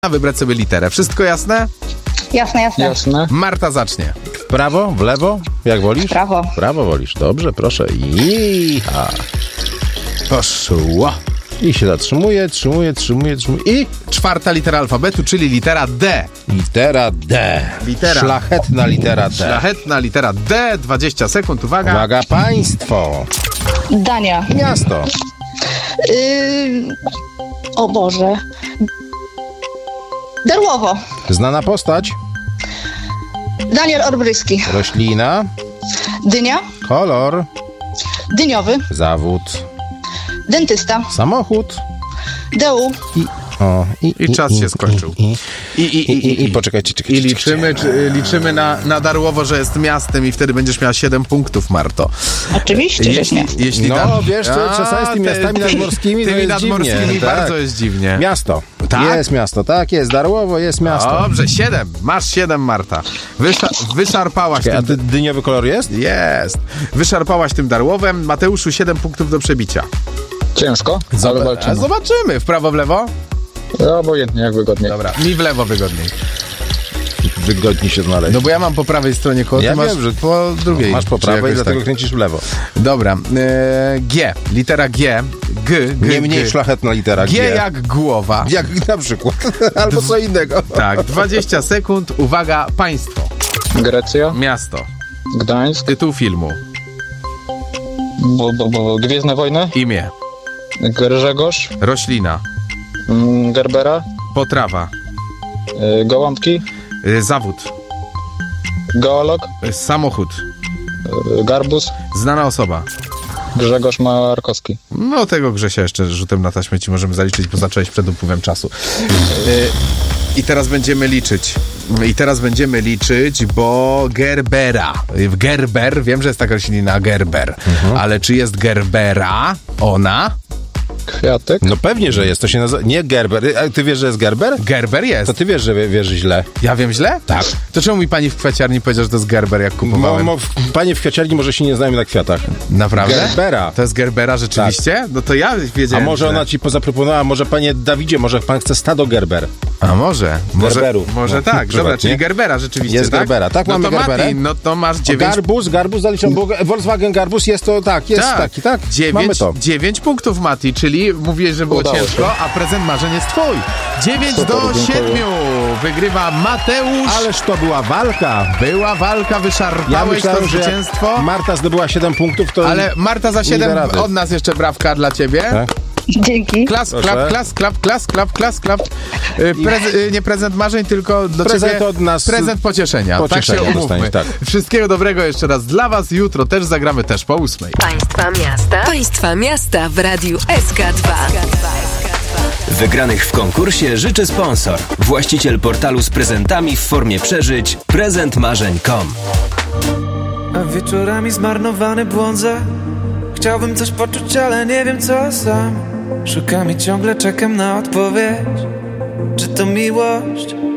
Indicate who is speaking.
Speaker 1: wybrać sobie literę. Wszystko jasne?
Speaker 2: Jasne.
Speaker 1: Marta zacznie.
Speaker 3: W prawo, w lewo? Jak wolisz?
Speaker 2: Prawo.
Speaker 3: W prawo wolisz. Dobrze, proszę. Iha. Poszło. I się zatrzymuje, trzymuje. I
Speaker 1: Czwarta litera alfabetu, czyli litera D.
Speaker 3: litera D. Szlachetna litera D.
Speaker 1: Szlachetna litera D. 20 sekund, uwaga.
Speaker 3: Uwaga, państwo.
Speaker 2: Dania.
Speaker 3: Miasto.
Speaker 2: O Boże. Darłowo.
Speaker 3: Znana postać.
Speaker 2: Daniel Olbryski.
Speaker 3: Roślina.
Speaker 2: Dynia.
Speaker 3: Kolor.
Speaker 2: Dyniowy.
Speaker 3: Zawód.
Speaker 2: Dentysta.
Speaker 3: Samochód.
Speaker 2: Deu.
Speaker 1: I czas się skończył.
Speaker 3: I poczekajcie.
Speaker 1: I liczymy na Darłowo, że jest miastem i wtedy będziesz miała 7 punktów, Marto.
Speaker 2: Oczywiście, że nie.
Speaker 1: Jeśli
Speaker 3: wiesz, to czasami z tymi miastami nadmorskimi to
Speaker 1: tymi
Speaker 3: jest
Speaker 1: nadmorskimi
Speaker 3: dziwnie.
Speaker 1: bardzo jest dziwnie.
Speaker 3: Miasto.
Speaker 1: Tak?
Speaker 3: Jest miasto, tak jest. Darłowo jest miasto.
Speaker 1: Dobrze, 7. Masz 7, Marta. Wyszarpałaś
Speaker 3: A
Speaker 1: tym...
Speaker 3: ty dyniowy kolor jest?
Speaker 1: Jest. Wyszarpałaś tym Darłowem. Mateuszu, 7 punktów do przebicia.
Speaker 4: Ciężko, ale walczymy.
Speaker 1: Zobaczymy. W prawo, w lewo?
Speaker 4: Obojętnie, jak wygodnie.
Speaker 1: Dobra, mi w lewo wygodniej.
Speaker 3: Wygodnie się znaleźć.
Speaker 1: No bo ja mam po prawej stronie koło,
Speaker 3: Ja
Speaker 1: ty masz
Speaker 3: wiem, że
Speaker 1: po drugiej.
Speaker 3: Masz po
Speaker 1: czy
Speaker 3: prawej,
Speaker 1: jakoś
Speaker 3: dlatego
Speaker 1: tak.
Speaker 3: kręcisz w lewo.
Speaker 1: Dobra, G, litera G,
Speaker 3: Nie mniej szlachetna litera G.
Speaker 1: G jak głowa.
Speaker 3: Jak na przykład. Albo co innego.
Speaker 1: Tak, 20 sekund, uwaga, państwo,
Speaker 4: Grecja,
Speaker 1: miasto,
Speaker 4: Gdańsk,
Speaker 1: tytuł filmu,
Speaker 4: Gwiezdne Wojny,
Speaker 1: imię,
Speaker 4: Grzegorz,
Speaker 1: roślina,
Speaker 4: Gerbera,
Speaker 1: potrawa,
Speaker 4: Gołąbki,
Speaker 1: zawód,
Speaker 4: geolog,
Speaker 1: samochód,
Speaker 4: garbus,
Speaker 1: znana osoba.
Speaker 4: Grzegorz Markowski.
Speaker 1: No tego Grzesia jeszcze rzutem na taśmę ci możemy zaliczyć, bo zacząłeś przed upływem czasu. I teraz będziemy liczyć, bo Gerbera. Gerber, wiem, że jest taka roślina Gerber, ale czy jest Gerbera ona?
Speaker 4: Kwiatek,
Speaker 3: No pewnie, że jest. To się nazywa... Nie Gerber. A ty wiesz, że jest Gerber?
Speaker 1: Gerber jest.
Speaker 3: To ty wiesz, że wiesz źle.
Speaker 1: Ja wiem źle?
Speaker 3: Tak.
Speaker 1: To czemu mi pani w kwiaciarni powiedziała, że to jest Gerber, jak kupowałem?
Speaker 3: Panie w kwiaciarni może się nie znają na kwiatach.
Speaker 1: Naprawdę?
Speaker 3: Gerbera.
Speaker 1: To jest Gerbera rzeczywiście? Tak. No to ja wiedziałem.
Speaker 3: A może ona ci zaproponowała, może panie Dawidzie, może pan chce stado Gerber.
Speaker 1: A może.
Speaker 3: Gerberu.
Speaker 1: Może
Speaker 3: No,
Speaker 1: tak. Dobra, czyli
Speaker 3: nie?
Speaker 1: Gerbera rzeczywiście,
Speaker 3: Jest
Speaker 1: tak?
Speaker 3: Gerbera. Tak,
Speaker 1: no
Speaker 3: mamy
Speaker 1: to
Speaker 3: Gerberę.
Speaker 1: Mati, no to masz 9...
Speaker 3: Garbus zaliczam, bo Volkswagen Garbus jest to, tak, jest taki, tak? Mamy to.
Speaker 1: 9 punktów, Mati, czyli mówiłeś, że było
Speaker 4: Udało się.
Speaker 1: ciężko, a prezent marzeń jest twój. 9
Speaker 4: Super,
Speaker 1: do
Speaker 4: dziękuję.
Speaker 1: 7 wygrywa Mateusz.
Speaker 3: Ależ to była walka.
Speaker 1: Była walka, wyszarpałeś to zwycięstwo.
Speaker 3: Marta zdobyła 7 punktów, to...
Speaker 1: Ale Marta za
Speaker 3: Nie
Speaker 1: 7
Speaker 3: da rady.
Speaker 1: od nas jeszcze brawka dla ciebie.
Speaker 3: Tak?
Speaker 2: Dzięki.
Speaker 1: Klas, klap. Nie prezent marzeń, tylko do
Speaker 3: Prezent
Speaker 1: ciebie
Speaker 3: od nas.
Speaker 1: prezent pocieszenia.
Speaker 3: Pocieszenia
Speaker 1: Tak się umówmy.
Speaker 3: dostaniesz, tak.
Speaker 1: Wszystkiego dobrego jeszcze raz dla was. Jutro też zagramy też po 8.
Speaker 5: Państwa miasta w Radiu SK2.
Speaker 6: Wygranych w konkursie życzy sponsor. Właściciel portalu z prezentami w formie przeżyć prezentmarzeń.com.
Speaker 7: A wieczorami zmarnowany błądzę. Chciałbym coś poczuć, ale nie wiem co sam. Szukam i ciągle czekam na odpowiedź. Czy to miłość?